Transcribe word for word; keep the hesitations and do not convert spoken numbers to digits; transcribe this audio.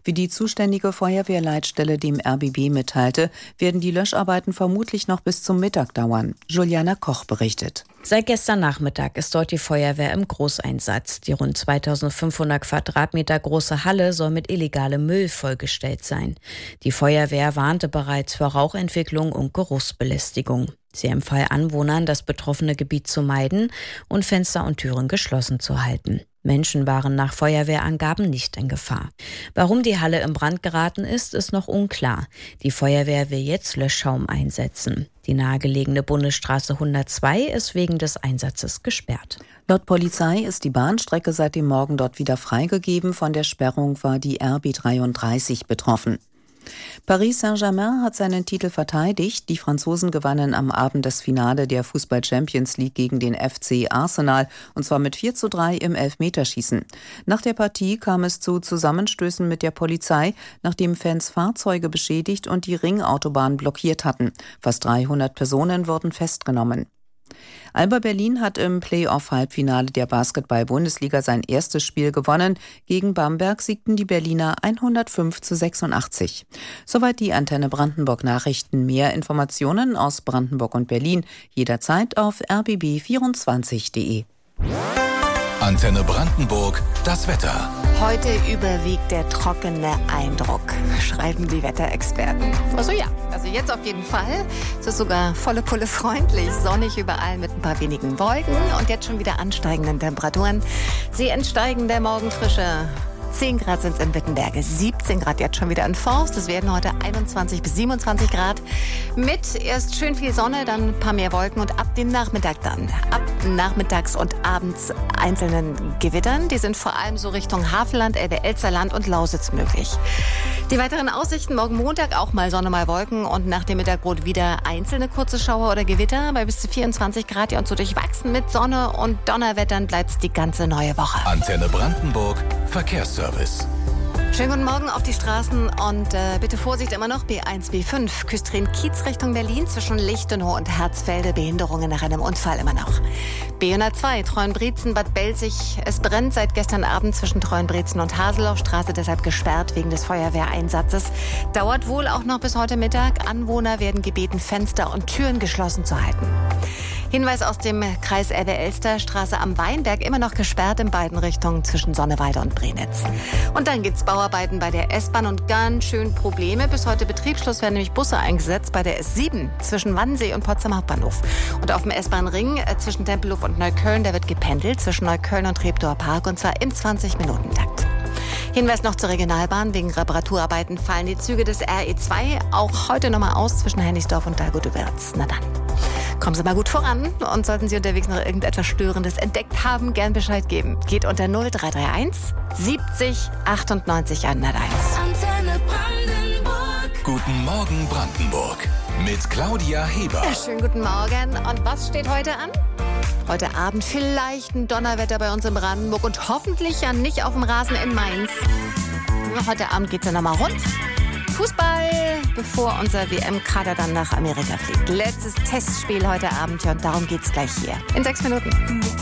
Wie die zuständige Feuerwehrleitstelle dem R B B mitteilte, werden die Löscharbeiten vermutlich noch bis zum Mittag dauern. Juliana Koch berichtet. Seit gestern Nachmittag ist dort die Feuerwehr im Großeinsatz. Die rund zweitausendfünfhundert Quadratmeter große Halle soll mit illegalem Müll vollgestellt sein. Die Feuerwehr warnte bereits vor Rauchentwicklung und Geruchsbelästigung. Sie empfahl Anwohnern, das betroffene Gebiet zu meiden und Fenster und Türen geschlossen zu halten. Menschen waren nach Feuerwehrangaben nicht in Gefahr. Warum die Halle in Brand geraten ist, ist noch unklar. Die Feuerwehr will jetzt Löschschaum einsetzen. Die nahegelegene Bundesstraße hundertzwei ist wegen des Einsatzes gesperrt. Laut Polizei ist die Bahnstrecke seit dem Morgen dort wieder freigegeben. Von der Sperrung war die R B dreiunddreißig betroffen. Paris Saint-Germain hat seinen Titel verteidigt. Die Franzosen gewannen am Abend das Finale der Fußball-Champions League gegen den F C Arsenal, und zwar mit vier zu drei im Elfmeterschießen. Nach der Partie kam es zu Zusammenstößen mit der Polizei, nachdem Fans Fahrzeuge beschädigt und die Ringautobahn blockiert hatten. Fast dreihundert Personen wurden festgenommen. Alba Berlin hat im Play-off-Halbfinale der Basketball-Bundesliga sein erstes Spiel gewonnen. Gegen Bamberg siegten die Berliner hundertfünf zu sechsundachtzig. Soweit die Antenne Brandenburg Nachrichten. Mehr Informationen aus Brandenburg und Berlin jederzeit auf r b b vierundzwanzig punkt de. Antenne Brandenburg, das Wetter. Heute überwiegt der trockene Eindruck, schreiben die Wetterexperten. Also ja, also jetzt auf jeden Fall. Es ist sogar volle Pulle freundlich, sonnig überall mit ein paar wenigen Wolken und jetzt schon wieder ansteigenden Temperaturen. Sie entsteigen der Morgenfrische. zehn Grad sind es in Wittenberge, siebzehn Grad jetzt schon wieder in Forst. Es werden heute einundzwanzig bis siebenundzwanzig Grad. Mit erst schön viel Sonne, dann ein paar mehr Wolken und ab dem Nachmittag dann. Ab nachmittags und abends einzelnen Gewittern. Die sind vor allem so Richtung Havelland, Elbe-Elsterland und Lausitz möglich. Die weiteren Aussichten: morgen Montag auch mal Sonne, mal Wolken und nach dem Mittagbrot wieder einzelne kurze Schauer oder Gewitter bei bis zu vierundzwanzig Grad. Ja, und so durchwachsen mit Sonne und Donnerwettern bleibt es die ganze neue Woche. Antenne Brandenburg, Verkehrsservice. Schönen guten Morgen auf die Straßen und äh, bitte Vorsicht immer noch. B eins, B fünf, Küstrin-Kiez Richtung Berlin zwischen Lichtenau und Herzfelde. Behinderungen nach einem Unfall immer noch. B hundertzwei, Treuenbrietzen, Bad Belzig. Es brennt seit gestern Abend zwischen Treuenbrietzen und Haseloffstraße, deshalb gesperrt wegen des Feuerwehreinsatzes. Dauert wohl auch noch bis heute Mittag. Anwohner werden gebeten, Fenster und Türen geschlossen zu halten. Hinweis aus dem Kreis Elbe-Elster, Straße am Weinberg, immer noch gesperrt in beiden Richtungen zwischen Sonnewalde und Brenitz. Und dann gibt's Bauarbeiten bei der S-Bahn und ganz schön Probleme. Bis heute Betriebsschluss werden nämlich Busse eingesetzt bei der S sieben zwischen Wannsee und Potsdam Hauptbahnhof. Und auf dem S-Bahn-Ring äh, zwischen Tempelhof und Neukölln, da wird gependelt zwischen Neukölln und Treptower Park, und zwar im zwanzig-Minuten-Takt. Hinweis noch zur Regionalbahn. Wegen Reparaturarbeiten fallen die Züge des R E zwei auch heute nochmal aus zwischen Hennigsdorf und Dalgutewärz. Na dann. Kommen Sie mal gut voran und sollten Sie unterwegs noch irgendetwas Störendes entdeckt haben, gern Bescheid geben. Geht unter null drei drei eins siebzig achtundneunzig hunderteins. Antenne Brandenburg. Guten Morgen Brandenburg mit Claudia Heber. Ja, schönen guten Morgen. Und was steht heute an? Heute Abend vielleicht ein Donnerwetter bei uns in Brandenburg und hoffentlich ja nicht auf dem Rasen in Mainz. Heute Abend geht's ja nochmal rund. Fußball, bevor unser W M-Kader dann nach Amerika fliegt. Letztes Testspiel heute Abend, ja, und darum geht's gleich hier. In sechs Minuten.